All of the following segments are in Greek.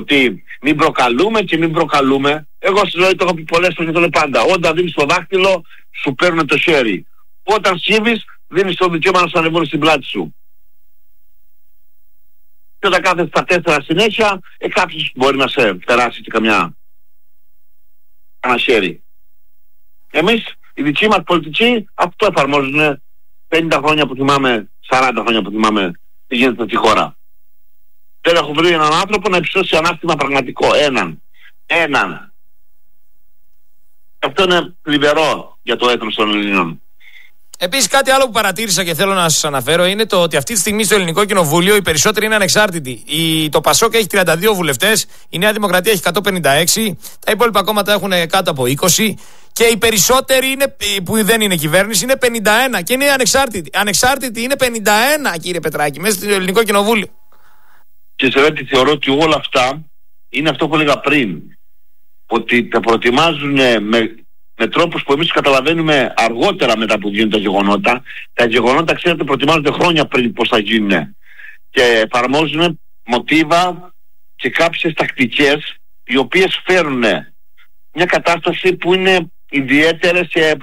ότι μην προκαλούμε και μην προκαλούμε. Εγώ στη ζωή το έχω πει πολλές φορές και το λέω πάντα. Όταν δίνεις το δάχτυλο, σου παίρνουν το χέρι. Όταν σύμβεις, δίνεις το δικαίωμα να σου ανεβούν στην πλάτη σου. Και όταν κάθεσαι στα 4 συνέχεια, κάποιος μπορεί να σε περάσει και κανένα χέρι. Εμείς, οι δικοί μας πολιτικοί, αυτό εφαρμόζουν 50 χρόνια που θυμάμαι, 40 χρόνια που θυμάμαι τι γίνεται στη χώρα. Δεν έχω βρει έναν άνθρωπο να υψώσει ανάστημα πραγματικό. Έναν. Αυτό είναι λιβερό για το έθνος των Ελληνών. Επίσης, κάτι άλλο που παρατήρησα και θέλω να σας αναφέρω είναι το ότι αυτή τη στιγμή στο Ελληνικό Κοινοβούλιο οι περισσότεροι είναι ανεξάρτητοι. Το ΠΑΣΟΚ έχει 32 βουλευτές, η Νέα Δημοκρατία έχει 156, τα υπόλοιπα κόμματα έχουν κάτω από 20 και οι περισσότεροι είναι, που δεν είναι κυβέρνηση είναι 51 και είναι ανεξάρτητοι. Ανεξάρτητοι είναι 51, κύριε Πετράκη, μέσα στο Ελληνικό Κοινοβούλιο. Και σε έτσι θεωρώ ότι όλα αυτά είναι αυτό που έλεγα πριν. Ότι τα προετοιμάζουν με τρόπους που εμείς καταλαβαίνουμε αργότερα μετά που γίνουν τα γεγονότα. Τα γεγονότα, ξέρετε, προετοιμάζονται χρόνια πριν πώς θα γίνουν. Και εφαρμόζουν μοτίβα και κάποιες τακτικές οι οποίες φέρνουν μια κατάσταση που είναι ιδιαίτερες και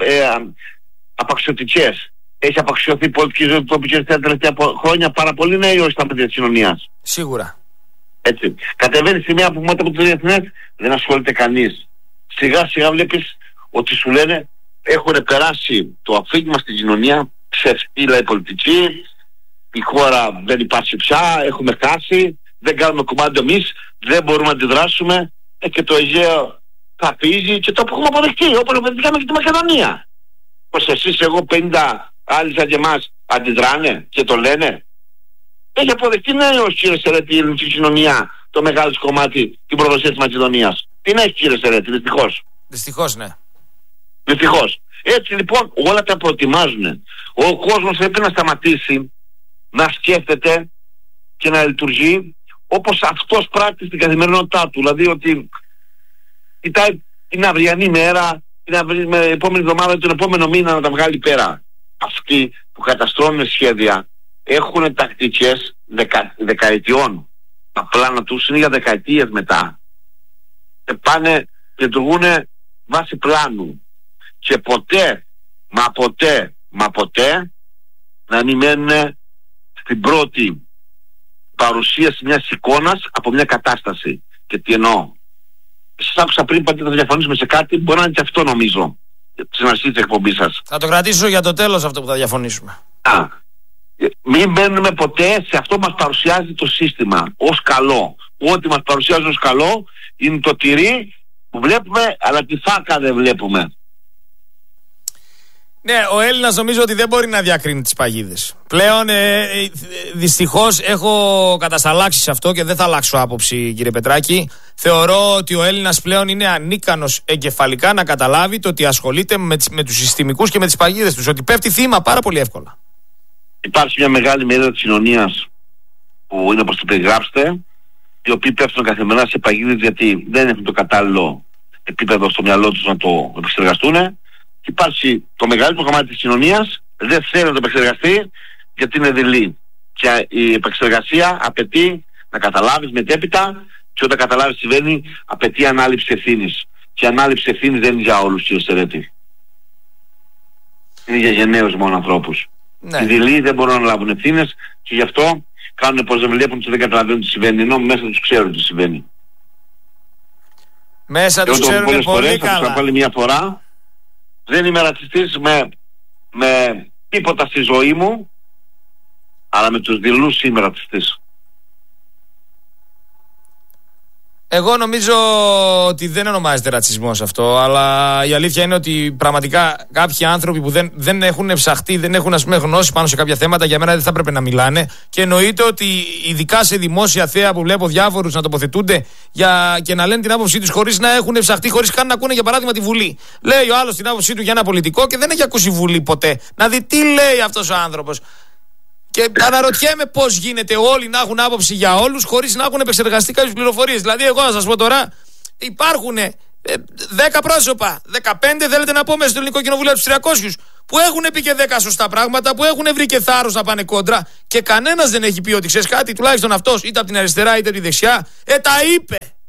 απαξιωτικές. Έχει απαξιωθεί η πολιτική ζωή του τοπικής τα τελευταία χρόνια πάρα πολύ, ναι, ή όχι στα παιδιά της κοινωνίας? Σίγουρα. Έτσι. Κατεβαίνει σημαία που μετά από το διεθνές δεν ασχολείται κανείς. Σιγά σιγά βλέπεις ότι σου λένε έχουν περάσει το αφήγημα στην κοινωνία, ξεφύλλα η πολιτική, η χώρα δεν υπάρχει πια, έχουμε χάσει, δεν κάνουμε κομμάτι εμείς, δεν μπορούμε να αντιδράσουμε και το Αιγαίο θαπίζει και το έχουμε αποδεχτεί, όπως αποδεχτήκαμε και τη Μακεδονία. Πως εσείς, εγώ, 50 άλλοι σαν και εμάς αντιδράνε και το λένε. Έχει αποδεχτεί, ναι, ο κύριε Σερέτη, η ελληνική κοινωνία, το μεγάλο κομμάτι, την προδοσία της Μακεδονίας. Την έχει, κύριε Σερέτη, δυστυχώς. Δυστυχώς, ναι. Δυστυχώς. Έτσι λοιπόν όλα τα προετοιμάζουν. Ο κόσμος πρέπει να σταματήσει να σκέφτεται και να λειτουργεί όπως αυτός πράττει στην καθημερινότητά του. Δηλαδή ότι κοιτάει την αυριανή μέρα, την επόμενη εβδομάδα, τον επόμενο μήνα να τα βγάλει πέρα. Αυτοί που καταστρώνουν σχέδια έχουν τακτικές δεκαετιών. Τα πλάνα τους είναι για δεκαετίες μετά. Και πάνε και λειτουργούν βάσει πλάνου. Και ποτέ, μα ποτέ να μην μένουν στην πρώτη παρουσίαση μιας εικόνας από μια κατάσταση. Και τι εννοώ? Σας άκουσα πριν ότι θα διαφωνήσουμε σε κάτι, μπορεί να είναι και αυτό νομίζω στην αρχή της εκπομπής σας. Θα το κρατήσω για το τέλος αυτό που θα διαφωνήσουμε. Μην μπαίνουμε ποτέ σε αυτό που μας παρουσιάζει το σύστημα ως καλό. Ό,τι μας παρουσιάζει ως καλό είναι το τυρί που βλέπουμε, αλλά τη φάκα δεν βλέπουμε. Ναι, ο Έλληνας νομίζω ότι δεν μπορεί να διακρίνει τις παγίδες. Πλέον δυστυχώς έχω κατασταλάξει σε αυτό και δεν θα αλλάξω άποψη, κύριε Πετράκη. Θεωρώ ότι ο Έλληνας πλέον είναι ανίκανος εγκεφαλικά να καταλάβει το ότι ασχολείται με τους συστημικούς και με τις παγίδες τους, ότι πέφτει θύμα πάρα πολύ εύκολα. Υπάρχει μια μεγάλη μερίδα της κοινωνίας που είναι όπως το περιγράψετε, οι οποίοι πέφτουν καθημερινά σε παγίδες γιατί δεν έχουν το κατάλληλο επίπεδο στο μυαλό τους να το επεξεργαστούν. Υπάρχει το μεγαλύτερο κομμάτι της κοινωνίας, δεν θέλει να το επεξεργαστεί γιατί είναι δειλή. Και η επεξεργασία απαιτεί να καταλάβεις μετέπειτα, και όταν καταλάβεις τι συμβαίνει, απαιτεί ανάληψη ευθύνης. Και ανάληψη ευθύνης δεν είναι για όλους, κύριε Σερέτη. Είναι για γενναίους μόνο ανθρώπους. Ναι. Οι δειλοί δεν μπορούν να λάβουν ευθύνες και γι' αυτό κάνουν πως δεν βλέπουν και δεν καταλαβαίνουν τι συμβαίνει, ενώ μέσα τους ξέρουν τι συμβαίνει. Μέσα τους ξέρουν πολύ καλά. Θα πάλι μια φορά. Δεν είμαι ρατσιστής με τίποτα στη ζωή μου, αλλά με τους δειλούς είμαι ρατσιστής. Εγώ νομίζω ότι δεν ονομάζεται ρατσισμός αυτό, αλλά η αλήθεια είναι ότι πραγματικά κάποιοι άνθρωποι που δεν έχουν ψαχτεί, δεν έχουν γνώση πάνω σε κάποια θέματα, για μένα δεν θα έπρεπε να μιλάνε. Και εννοείται ότι ειδικά σε δημόσια θέα που βλέπω διάφορους να τοποθετούνται και να λένε την άποψή τους χωρίς να έχουν ψαχτεί, χωρίς καν να ακούνε για παράδειγμα τη Βουλή. Λέει ο άλλος την άποψή του για ένα πολιτικό και δεν έχει ακούσει Βουλή ποτέ. Να δει τι λέει αυτός ο άνθρωπος. Και αναρωτιέμαι πώς γίνεται όλοι να έχουν άποψη για όλους χωρίς να έχουν επεξεργαστεί κάποιες πληροφορίες. Δηλαδή, εγώ να σας πω τώρα, υπάρχουν 10 πρόσωπα, 15 θέλετε να πω μέσα στο Ελληνικό Κοινοβούλιο από τους 300, που έχουν πει και 10 σωστά πράγματα, που έχουν βρει και θάρρος να πάνε κόντρα και κανένας δεν έχει πει ότι ξέρεις κάτι, τουλάχιστον αυτός, είτε από την αριστερά είτε από τη δεξιά, τα είπε.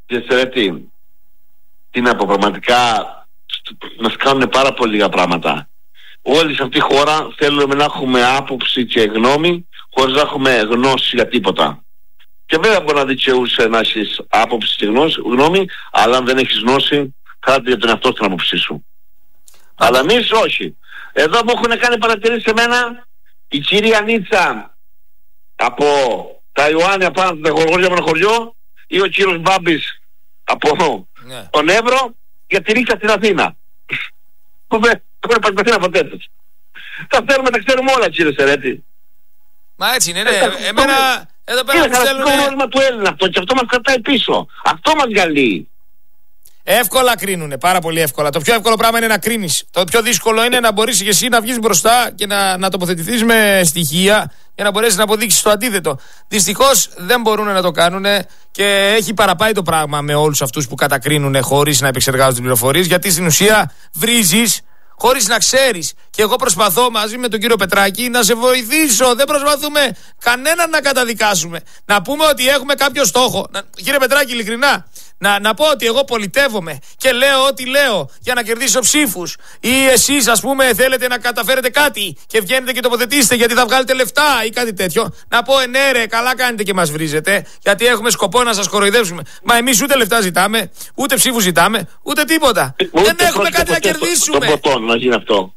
Και Σερέτη, τι να πω, πραγματικά μας κάνουν πάρα πολύ λίγα πράγματα. Όλοι σε αυτή τη χώρα θέλουμε να έχουμε άποψη και γνώμη χωρίς να έχουμε γνώση για τίποτα. Και βέβαια μπορεί να δικαιούσε να έχεις άποψη και γνώμη, αλλά αν δεν έχεις γνώση, κράτη για τον εαυτό στην άποψή σου. Αλλά εμείς όχι. Εδώ μου έχουν κάνει παρατηρήσει σε μένα η κυρία Νίτσα από τα Ιωάννια πάνω από τα Γοργόρια με χωριό, ή ο κύριος Μπάμπης από τον Εύρο για τη ρίξα στην Αθήνα. Που δεν υπάρχει στην Αθήνα ποτέ τους. Τα θέλουμε, τα ξέρουμε όλα, κύριε Σερέτη. Μα έτσι είναι, εμένα εδώ πέρα είναι χαρακτηριστικό πρόβλημα του Έλληνα αυτό, και αυτό μας κρατάει πίσω. Αυτό μας διαλύει. Εύκολα κρίνουνε, πάρα πολύ εύκολα. Το πιο εύκολο πράγμα είναι να κρίνεις. Το πιο δύσκολο είναι να μπορείς και εσύ να βγεις μπροστά και να τοποθετηθείς με στοιχεία για να μπορέσεις να αποδείξεις το αντίθετο. Δυστυχώς δεν μπορούν να το κάνουν και έχει παραπάει το πράγμα με όλους αυτούς που κατακρίνουν χωρίς να επεξεργάζονται πληροφορίες, γιατί στην ουσία βρίζεις χωρίς να ξέρεις. Και εγώ προσπαθώ μαζί με τον κύριο Πετράκη να σε βοηθήσω. Δεν προσπαθούμε κανέναν να καταδικάσουμε. Να πούμε ότι έχουμε κάποιο στόχο. Κύριε Πετράκη, ειλικρινά, να πω ότι εγώ πολιτεύομαι και λέω ό,τι λέω για να κερδίσω ψήφους. Ή εσείς, ας πούμε, θέλετε να καταφέρετε κάτι και βγαίνετε και τοποθετήσετε γιατί θα βγάλετε λεφτά ή κάτι τέτοιο. Να πω, ναι, ρε, καλά κάνετε και μας βρίζετε, γιατί έχουμε σκοπό να σας κοροϊδεύσουμε. Μα εμείς ούτε λεφτά ζητάμε, ούτε ψήφους ζητάμε, ούτε τίποτα. Δεν έχουμε κάτι να κερδίσουμε. Το ποτόν να γίνει αυτό.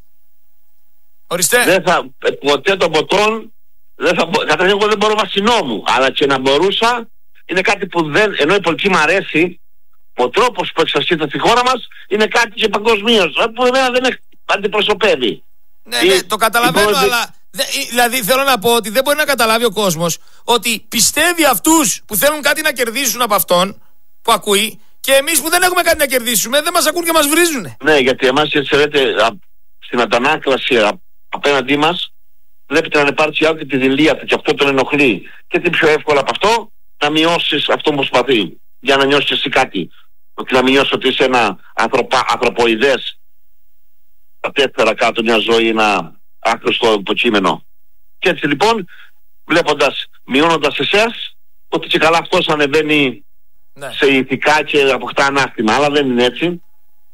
Ορίστε. Ποτέ τον ποτόν. Καταρχήν, εγώ δεν μπορώ βάσει νόμου, αλλά και να μπορούσα. Είναι κάτι που δεν, ενώ η πολιτική μου αρέσει, ο τρόπος που εξασκείται στη χώρα μας είναι κάτι και παγκοσμίως, που εμένα δεν αντιπροσωπεύει. Ναι, το καταλαβαίνω, αλλά δηλαδή θέλω να πω ότι δεν μπορεί να καταλάβει ο κόσμος ότι πιστεύει αυτούς που θέλουν κάτι να κερδίσουν από αυτόν που ακούει, και εμείς που δεν έχουμε κάτι να κερδίσουμε δεν μας ακούν και μας βρίζουν. Ναι, γιατί εμάς, ξέρετε, στην αντανάκλαση απέναντί μας βλέπετε να υπάρξει άλλο και τη δειλία του, και αυτό τον ενοχλεί. Και τι πιο εύκολο από αυτό, να μειώσεις αυτό που προσπαθεί, για να νιώσεις εσύ κάτι. Ότι να μειώσεις ότι είσαι ένα ανθρωποειδές, τα τέσσερα κάτω μια ζωή, ένα άχρηστο υποκείμενο. Και έτσι λοιπόν, μειώνοντας εσάς, ότι και καλά αυτός ανεβαίνει σε ηθικά και αποκτά ανάστημα. Αλλά δεν είναι έτσι.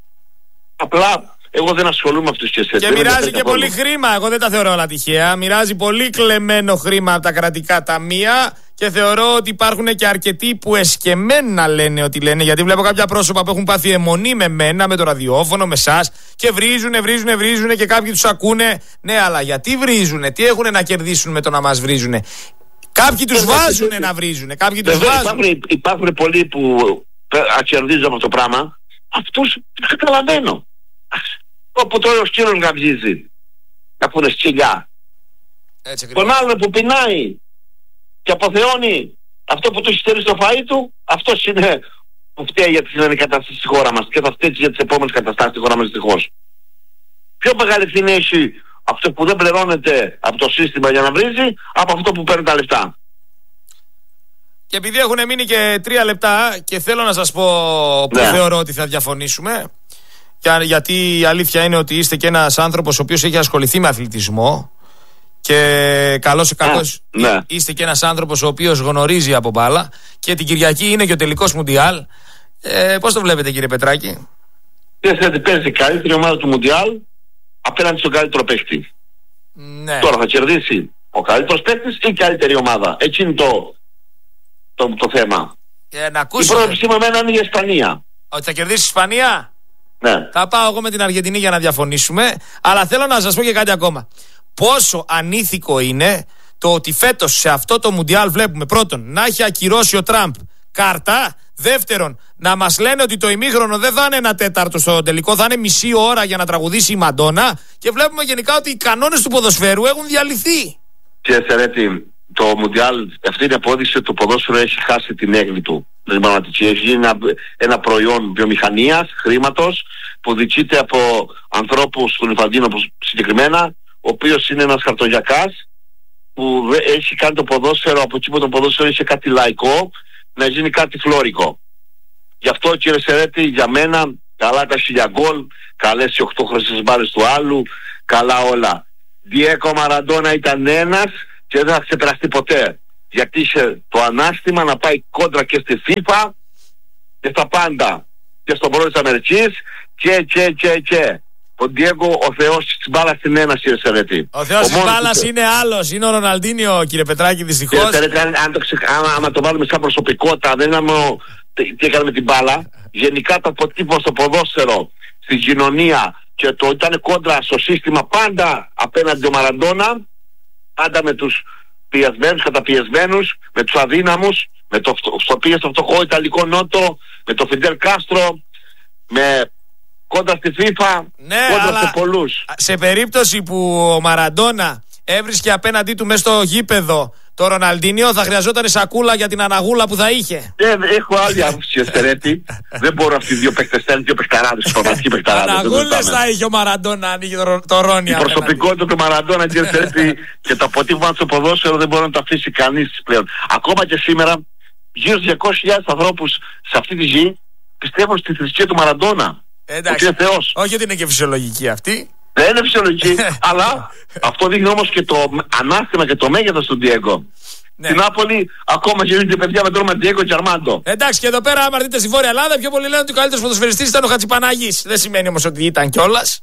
Απλά εγώ δεν ασχολούμαι με αυτούς και μοιράζει και πολύ χρήμα. Εγώ δεν τα θεωρώ όλα τυχαία. Μοιράζει πολύ κλεμμένο χρήμα από τα κρατικά ταμεία. Και θεωρώ ότι υπάρχουν και αρκετοί που εσκεμμένα λένε ότι λένε, γιατί βλέπω κάποια πρόσωπα που έχουν πάθει αιμονή με μένα, με το ραδιόφωνο, με εσάς, και βρίζουνε και κάποιοι τους ακούνε. Ναι, αλλά γιατί βρίζουνε, τι έχουνε να κερδίσουν με το να μας βρίζουνε? Κάποιοι τους βάζουνε να βρίζουνε, κάποιοι τους βάζουν. Υπάρχουν πολλοί που κερδίζουν από το πράγμα. Αυτούς τους καταλαβαίνω. Όπου τώρα ο σκύλος γαμπζίζει, να πούνε σκυλιά. Τον άλλον που πεινάει και αποθεώνει αυτό που του έχει στερήσει το φαΐ του, αυτός είναι που φταίει για τη σημερινή κατάσταση στη χώρα μας και θα φταίει για τις επόμενες καταστάσεις στη χώρα μας, δυστυχώς. Πιο μεγάλη ευθύνη έχει αυτό που δεν πληρώνεται από το σύστημα για να βρίζει, από αυτό που παίρνει τα λεφτά. Και επειδή έχουν μείνει και 3 λεπτά και θέλω να σας πω που θεωρώ ότι θα διαφωνήσουμε, γιατί η αλήθεια είναι ότι είστε και ένας άνθρωπος ο οποίος έχει ασχοληθεί με αθλητισμό και καλώς ή κακώς είστε και ένας άνθρωπος ο οποίος γνωρίζει από μπάλα, και την Κυριακή είναι και ο τελικός Μουντιάλ. Πώς το βλέπετε, κύριε Πετράκη? Ότι παίζει η καλύτερη ομάδα του Μουντιάλ απέναντι στον καλύτερο παίκτη. Ναι. Τώρα θα κερδίσει ο καλύτερος παίκτης ή η καλύτερη ομάδα. Έτσι είναι το θέμα. Η πρόβλεψή μου εμένα είναι η Ισπανία. Ότι θα κερδίσει η Ισπανία? Ναι. Θα πάω εγώ με την Αργεντινή για να διαφωνήσουμε. Αλλά θέλω να σας πω και κάτι ακόμα. Πόσο ανήθικο είναι το ότι φέτος σε αυτό το Μουντιάλ βλέπουμε, πρώτον, να έχει ακυρώσει ο Τραμπ κάρτα. Δεύτερον, να μας λένε ότι το ημίχρονο δεν θα είναι 1/4 στο τελικό, θα είναι μισή ώρα για να τραγουδήσει η Μαντόνα. Και βλέπουμε γενικά ότι οι κανόνες του ποδοσφαίρου έχουν διαλυθεί. Κύριε Σερέτη, το Μουντιάλ, αυτή είναι απόδειξη ότι το ποδόσφαιρο έχει χάσει την έγκλη του. Έχει γίνει ένα προϊόν βιομηχανίας, χρήματος, που διοικείται από ανθρώπους του Ιφαντίνο συγκεκριμένα, ο οποίος είναι ένας χαρτογιακάς που έχει κάνει το ποδόσφαιρο, από εκεί που το ποδόσφαιρο είχε κάτι λαϊκό, να γίνει κάτι φλόρικο. Γι' αυτό, κύριε Σερέτη, για μένα καλά τα 1000 γκολ, καλές οι 8 χρυσές μπάλες του άλλου, καλά όλα. Διέκο Μαραντόνα ήταν ένας και δεν θα ξεπεραστεί ποτέ, γιατί είχε το ανάστημα να πάει κόντρα και στη FIFA και στα πάντα και στον πρόεδρο της Αμερικής και ο Ντιέγκο ο θεός της μπάλας στην ένα, κύριε Σερέτη. Ο θεός της μπάλας είναι άλλος, είναι ο Ροναλντίνιο, κύριε Πετράκη, δυστυχώς. Κύριε Σερέτη, άμα το βάλουμε σαν προσωπικότητα, δεν είναι τι έκανε με την μπάλα. Γενικά το αποτύπωμα στο ποδόσφαιρο, στην κοινωνία και το ήταν κόντρα στο σύστημα πάντα απέναντι ο Μαραντόνα, πάντα με τους πιεσμένους, καταπιεσμένους, με τους αδύναμους, με το στο φτωχό Ιταλικό Νότο, με το Φιντέλ Κάστρο, με κόντρα στη FIFA, ναι, κόντρα σε πολλούς. Σε περίπτωση που ο Μαραντόνα έβρισκε απέναντί του μέσα στο γήπεδο το Ροναλντίνιο, θα χρειαζόταν σακούλα για την αναγούλα που θα είχε. Έχω άλλη άποψη, Εστερέτη. Δεν μπορώ αυτοί οι δύο παίκτες, δύο παιχταράδες, πραγματικοί παιχταράδες. Αναγούλες θα είχε ο Μαραντόνα, ανοίγει το Ρόνια. Η προσωπικότητα του Μαραντόνα, κύριε Εστερέτη, και το αποτύπωμα στο ποδόσφαιρο δεν μπορεί να το αφήσει κανείς πλέον. Ακόμα και σήμερα, γύρω στους 200.000 ανθρώπους σε αυτή τη γη πιστεύουν στη θρησκεία του Μαραντόνα. Εντάξει, ότι είναι Θεός. όχι ότι είναι και φυσιολογική αυτή. Δεν είναι φυσιολογική, αλλά αυτό δείχνει όμως και το ανάστημα και το μέγεθος του Ντιέγκο. Ναι. Στην Νάπολη ακόμα γίνονται παιδιά με τρόμα Ντιέγκο και Αρμάντο. Εντάξει, και εδώ πέρα, άμα δείτε στη Βόρεια Ελλάδα, πιο πολύ λένε ότι ο καλύτερος ποδοσφαιριστής ήταν ο Χατζηπαναγής. Δεν σημαίνει όμως ότι ήταν κιόλας.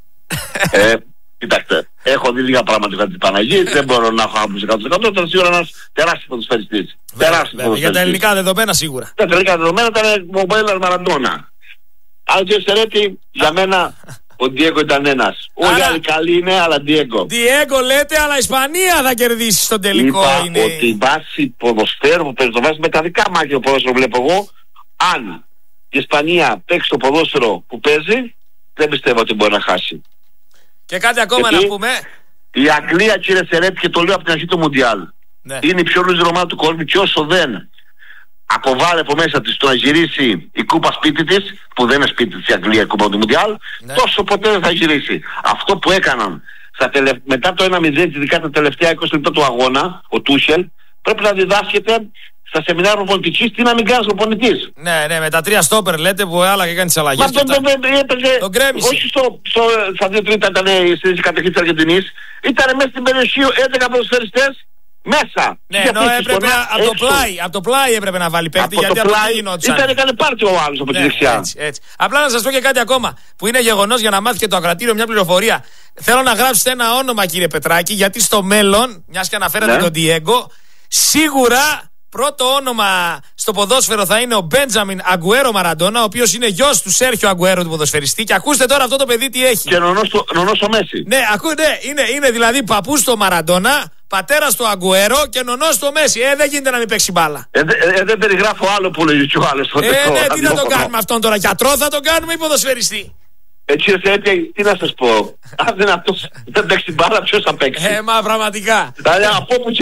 Κοιτάξτε, έχω δει λίγα πράγματα του Χατζηπαναγή, δεν μπορώ να έχω άποψη 100%. Ήταν σίγουρα ένας τεράστιος ποδοσφαιριστής. Για τα ελληνικά δεδομένα σίγουρα. Τα ελληνικά δεδομένα ήταν ο Μπέλας Μαραντόνα. Αλλά κύριε Σερέτη, για μένα ο Ντιέγκο ήταν ένας. Όλοι άλλοι καλοί είναι, αλλά Ντιέγκο. Ντιέγκο λέτε, αλλά η Ισπανία θα κερδίσει στον τελικό. Είπα ότι η βάση ποδοσφαίρου που παίζει, το βάζει με τα δικά μάτια το ποδόσφαιρο βλέπω εγώ. Αν η Ισπανία παίξει το ποδόσφαιρο που παίζει, δεν πιστεύω ότι μπορεί να χάσει. Και κάτι ακόμα να πούμε. Η Αγγλία, κύριε Σερέτη, και το λέω από την αρχή του Μουντιάλ, ναι, είναι η πιο λούζη ομάδα του κόσμου και όσο δεν αποβάλλει από μέσα της το να γυρίσει η κούπα σπίτι της, που δεν είναι σπίτι της η Αγγλία η κούπα του Μουντιάλ, ναι, τόσο ποτέ δεν θα γυρίσει. Αυτό που έκαναν μετά το 1-0, ειδικά τα τελευταία 20 λεπτά του αγώνα, ο Τούσελ, πρέπει να διδάσκεται στα σεμινάρια προπονητικής τι να μην κάνει προπονητής. Ναι, με τα 3 στόπερ λέτε που άλλα και έκανε τις αλλαγές. Τον γκρέμισε. Όχι στα 2 τρίτα ήταν στη κατοχή της Αργεντινής, ήταν μέσα στην περιοχή 11 ποδοσφαιριστές. Μέσα. Ναι, ενώ έπρεπε από το πλάι έπρεπε να βάλει παίκτη, γιατί από το πλάι γινόταν. Έκανε πάρτι ο άλλος από τη δεξιά. Έτσι. Απλά να σας πω και κάτι ακόμα που είναι γεγονός για να μάθει και το ακροατήριο μια πληροφορία. Θέλω να γράψετε ένα όνομα, κύριε Πετράκη, γιατί στο μέλλον, μιας και αναφέρατε τον Ντιέγκο, σίγουρα πρώτο όνομα στο ποδόσφαιρο θα είναι ο Μπέντζαμιν Αγκουέρο Μαραντόνα, ο οποίος είναι γιος του Σέρχιο Αγκουέρο του ποδοσφαιριστή. Και ακούστε τώρα αυτό το παιδί τι έχει. Και νονός ο Μέση. Ναι, είναι δηλαδή παππούς στο Μαραντόνα, πατέρας του Αγκουέρο και νονός του Μέση. Δεν γίνεται να μην παίξει μπάλα. Δεν περιγράφω άλλο που λέγει και ο άλλος. Ναι, τι θα τον κάνουμε αυτόν τώρα, γιατρό θα τον κάνουμε ή ποδοσφαιριστή? Έτσι, τι να σας πω. Αν δεν αυτός δεν παίξει μπάλα, ποιος θα παίξει? Μα πραγματικά. Δηλαδή από όπου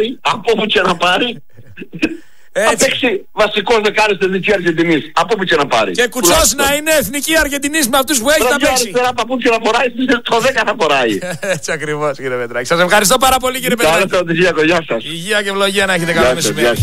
και να πάρει, θα παίξει βασικός δεκάρης της Εθνικής Αργεντινής. Από όπου και να πάρει. Και κουτσός να είναι Εθνική Αργεντινής με αυτούς που έχει, θα παίξει. Από όπου και να φοράει, το 10 θα φοράει. Έτσι ακριβώς, κύριε Πετράκη. Σας ευχαριστώ πάρα πολύ, κύριε Πετράκη. Γεια σας. Υγεία και ευλογία να έχετε. Καλό μεσημέρι.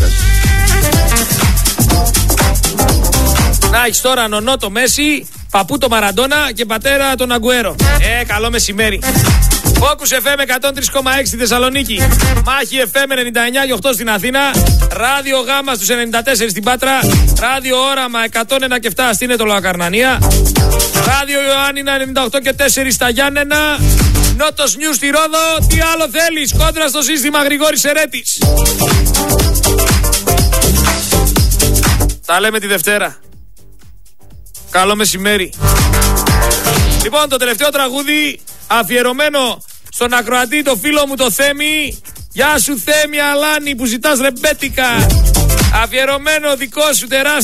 Να έχεις τώρα νονό το Μέση, παππού το Μαραντόνα και πατέρα τον Αγκουέρο. Καλό μεσημέρι. Focus FM 103,6 στη Θεσσαλονίκη. Μάχη FM 99,8 στην Αθήνα. Ράδιο Γάμα στους 94 στην Πάτρα. Ράδιο Όραμα 101 και 7 στην Ετωλοακαρνανία. Ράδιο Ιωάννινα 98 και 4 στα Γιάννενα. Νότος Νιου στη Ρόδο. Τι άλλο θέλεις? Κόντρα στο σύστημα Γρηγόρης Ερέτης. Τα λέμε τη Δευτέρα. Καλό μεσημέρι. Λοιπόν, το τελευταίο τραγούδι αφιερωμένο στον ακροατή, το φίλο μου το Θέμη. Γεια σου Θέμη Αλάνη που ζητάς ρεμπέτικα. Αφιερωμένο δικό σου τεράστιο